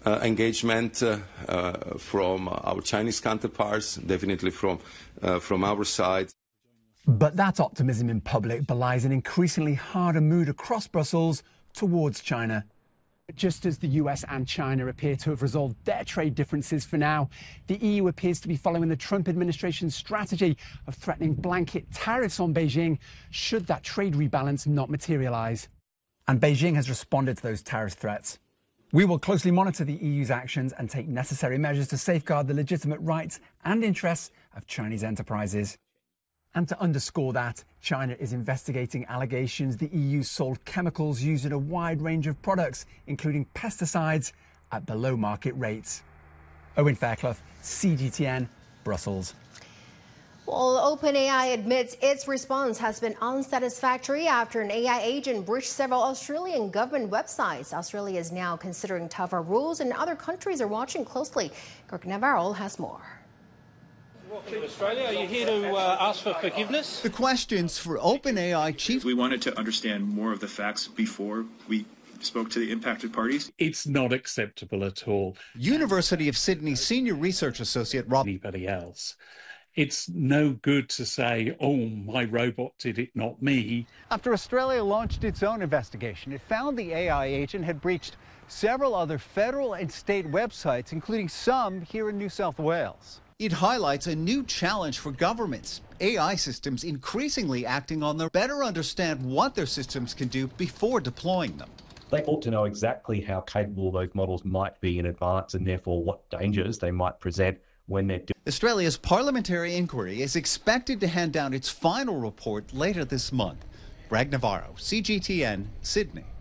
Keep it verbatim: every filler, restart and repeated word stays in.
uh, engagement uh, uh, from our Chinese counterparts, definitely from, uh, from our side. But that optimism in public belies an increasingly harder mood across Brussels towards China. Just as the U S and China appear to have resolved their trade differences for now, the E U appears to be following the Trump administration's strategy of threatening blanket tariffs on Beijing should that trade rebalance not materialise. And Beijing has responded to those tariff threats. We will closely monitor the E U's actions and take necessary measures to safeguard the legitimate rights and interests of Chinese enterprises. And to underscore that, China is investigating allegations the E U sold chemicals used in a wide range of products, including pesticides, at below market rates. Owen Fairclough, C G T N, Brussels. Well, OpenAI admits its response has been unsatisfactory after an A I agent breached several Australian government websites. Australia is now considering tougher rules, and other countries are watching closely. Kirk Navarro has more. Australia, are you here to uh, ask for forgiveness? The questions for OpenAI chief. We wanted to understand more of the facts before we spoke to the impacted parties. It's not acceptable at all. University of Sydney senior research associate Rob. Anybody else. It's no good to say, oh, my robot did it, not me. After Australia launched its own investigation, it found the A I agent had breached several other federal and state websites, including some here in New South Wales. It highlights a new challenge for governments. A I systems increasingly acting on their better understand what their systems can do before deploying them. They ought to know exactly how capable those models might be in advance and therefore what dangers they might present when they're doing. Australia's parliamentary inquiry is expected to hand down its final report later this month. Greg Navarro, C G T N, Sydney.